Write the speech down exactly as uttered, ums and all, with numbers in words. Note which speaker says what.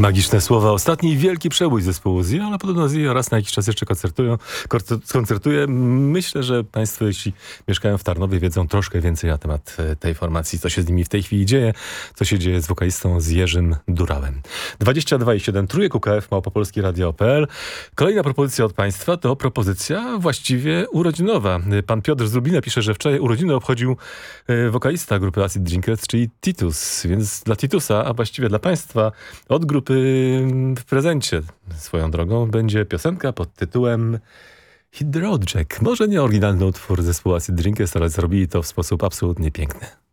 Speaker 1: Magiczne słowa. Ostatni wielki przebój zespołu Zio, ale podobno Zio raz na jakiś czas jeszcze koncertują, koncertuje. Myślę, że państwo, jeśli mieszkają w Tarnowie, wiedzą troszkę więcej na temat tej formacji, co się z nimi w tej chwili dzieje, co się dzieje z wokalistą, z Jerzym Durałem. dwadzieścia dwa i siedem trójek U K F małopolski radio kropka p l. Kolejna propozycja od państwa to propozycja właściwie urodzinowa. Pan Piotr z Lublina pisze, że wczoraj urodziny obchodził wokalista grupy Acid Drinkers, czyli Titus. Więc dla Titusa, a właściwie dla państwa, od grupy w prezencie swoją drogą będzie piosenka pod tytułem Hit the Road Jack. Może nie oryginalny utwór zespołu Acid Drinkers, ale zrobili to w sposób absolutnie piękny.